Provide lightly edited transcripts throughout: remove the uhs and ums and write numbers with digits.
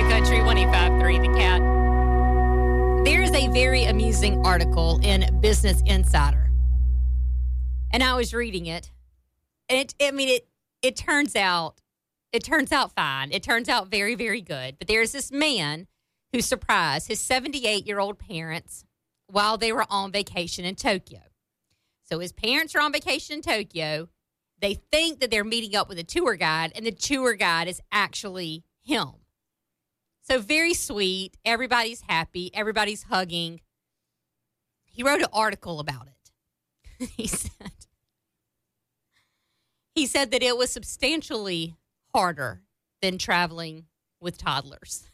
Country 105.3 The Cat. There is a very amusing article in Business Insider, and I was reading it. And it turns out fine. It turns out very, very good. But there's this man who surprised his 78-year-old parents while they were on vacation in Tokyo. So his parents are on vacation in Tokyo. They think that they're meeting up with a tour guide, and the tour guide is actually him. So very sweet. Everybody's happy. Everybody's hugging. He wrote an article about it. He said that it was substantially harder than traveling with toddlers.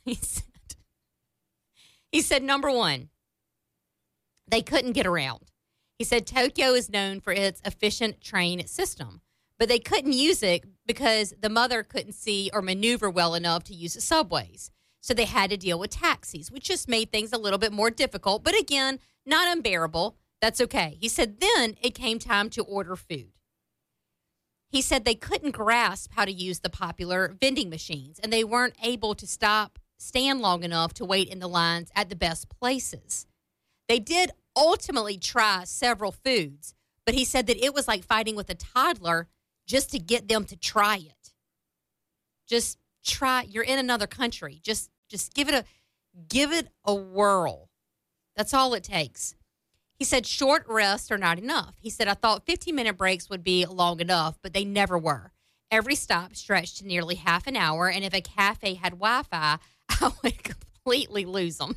He said, number one, they couldn't get around. He said Tokyo is known for its efficient train system, but they couldn't use it because the mother couldn't see or maneuver well enough to use the subways. So they had to deal with taxis, which just made things a little bit more difficult. But again, not unbearable. That's okay. He said then it came time to order food. He said they couldn't grasp how to use the popular vending machines, and they weren't able to stand long enough to wait in the lines at the best places. They did ultimately try several foods, but he said that it was like fighting with a toddler just to get them to try it. Just try. You're in another country. Just give it a whirl. That's all it takes. He said short rests are not enough. He said, I thought 15-minute breaks would be long enough, but they never were. Every stop stretched to nearly half an hour, and if a cafe had Wi-Fi, I would completely lose them.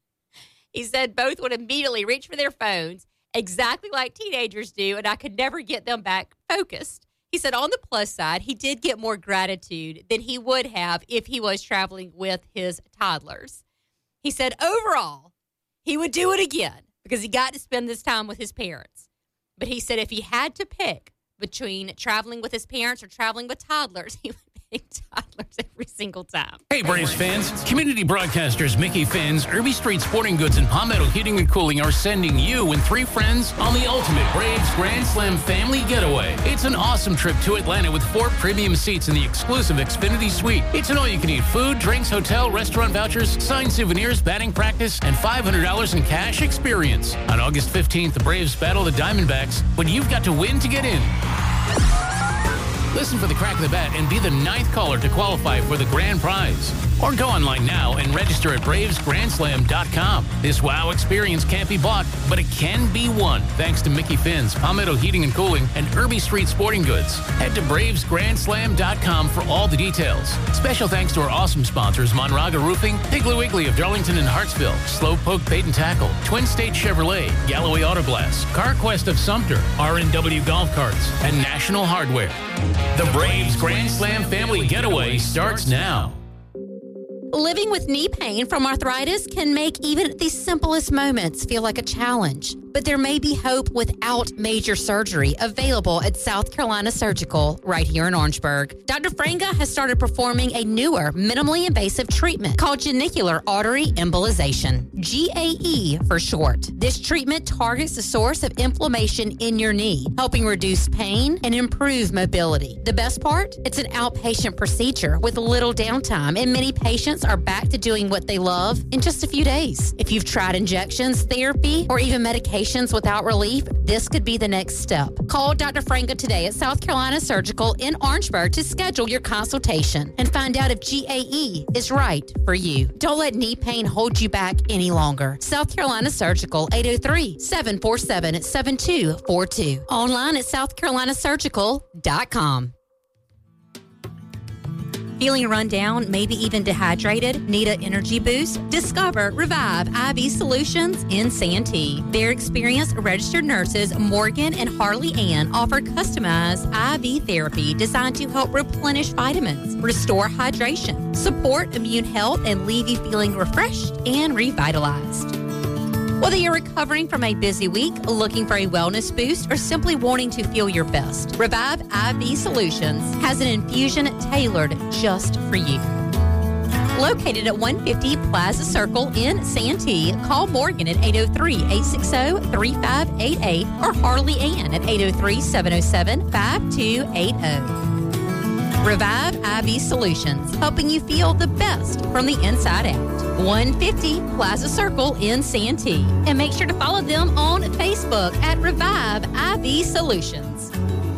He said both would immediately reach for their phones, exactly like teenagers do, and I could never get them back focused. He said on the plus side, he did get more gratitude than he would have if he was traveling with his toddlers. He said overall, he would do it again because he got to spend this time with his parents. But he said if he had to pick between traveling with his parents or traveling with toddlers, he would pick toddlers every single time. Hey, Braves fans. Community broadcasters Mickey Finn's, Irby Street Sporting Goods, and Palmetto Heating and Cooling are sending you and 3 friends on the ultimate Braves Grand Slam family getaway. It's an awesome trip to Atlanta with 4 premium seats in the exclusive Xfinity Suite. It's an all-you-can-eat food, drinks, hotel, restaurant vouchers, signed souvenirs, batting practice, and $500 in cash experience. On August 15th, the Braves battle the Diamondbacks, but you've got to win to get in. Listen for the crack of the bat and be the 9th caller to qualify for the grand prize. Or go online now and register at BravesGrandSlam.com. This wow experience can't be bought, but it can be won thanks to Mickey Finn's, Palmetto Heating and Cooling, and Irby Street Sporting Goods. Head to BravesGrandSlam.com for all the details. Special thanks to our awesome sponsors, Monraga Roofing, Piggly Wiggly of Darlington and Hartsville, Slowpoke Bait and Tackle, Twin State Chevrolet, Galloway Auto Glass, CarQuest of Sumter, R&W Golf Carts, and National Hardware. The Braves Grand Slam family getaway starts now. Living with knee pain from arthritis can make even the simplest moments feel like a challenge. But there may be hope without major surgery available at South Carolina Surgical right here in Orangeburg. Dr. Franga has started performing a newer, minimally invasive treatment called genicular artery embolization, GAE for short. This treatment targets the source of inflammation in your knee, helping reduce pain and improve mobility. The best part? It's an outpatient procedure with little downtime, and many patients are back to doing what they love in just a few days. If you've tried injections, therapy, or even medication without relief, this could be the next step. Call Dr. Franga today at South Carolina Surgical in Orangeburg to schedule your consultation and find out if GAE is right for you. Don't let knee pain hold you back any longer. South Carolina Surgical, 803-747-7242. Online at southcarolinasurgical.com. Feeling run down, maybe even dehydrated? Need an energy boost? Discover Revive IV Solutions in Santee. Their experienced registered nurses, Morgan and Harley Ann, offer customized IV therapy designed to help replenish vitamins, restore hydration, support immune health, and leave you feeling refreshed and revitalized. Whether you're recovering from a busy week, looking for a wellness boost, or simply wanting to feel your best, Revive IV Solutions has an infusion tailored just for you. Located at 150 Plaza Circle in Santee, call Morgan at 803-860-3588 or Harley Ann at 803-707-5280. Revive IV Solutions, helping you feel the best from the inside out. 150 Plaza Circle in Santee. And make sure to follow them on Facebook at Revive IV Solutions.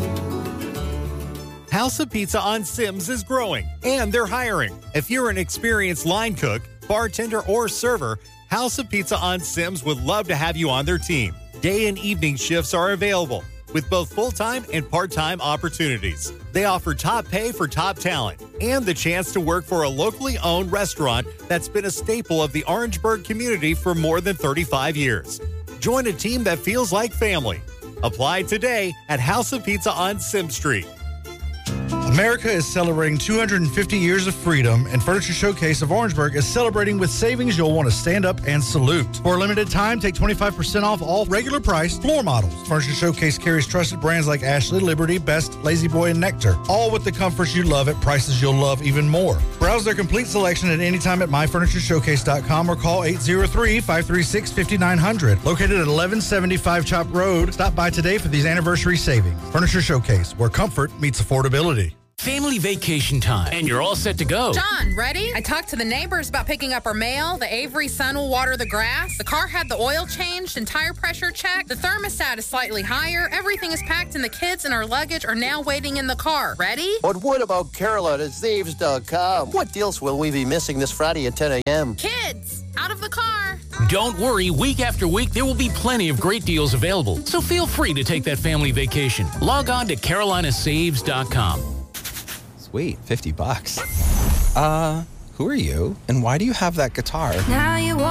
House of Pizza on Sims is growing, and they're hiring. If you're an experienced line cook, bartender, or server, House of Pizza on Sims would love to have you on their team. Day and evening shifts are available, with both full-time and part-time opportunities. They offer top pay for top talent and the chance to work for a locally owned restaurant that's been a staple of the Orangeburg community for more than 35 years. Join a team that feels like family. Apply today at House of Pizza on Sim Street. America is celebrating 250 years of freedom, and Furniture Showcase of Orangeburg is celebrating with savings you'll want to stand up and salute. For a limited time, take 25% off all regular price floor models. Furniture Showcase carries trusted brands like Ashley, Liberty, Best, Lazy Boy, and Nectar, all with the comforts you love at prices you'll love even more. Browse their complete selection at any time at myfurnitureshow.com or call 803-536-5900. Located at 1175 Chop Road. Stop by today for these anniversary savings. Furniture Showcase, where comfort meets affordability. Family vacation time, and you're all set to go. John, ready? I talked to the neighbors about picking up our mail. The Avery son will water the grass. The car had the oil changed and tire pressure checked. The thermostat is slightly higher. Everything is packed, and the kids and our luggage are now waiting in the car. Ready? But what about Carolina at Zaves.com? What deals will we be missing this Friday at 10 a.m.? Kids, out of the car. Don't worry, week after week, there will be plenty of great deals available. So feel free to take that family vacation. Log on to carolinasaves.com. Sweet, $50. Who are you? And why do you have that guitar? Now you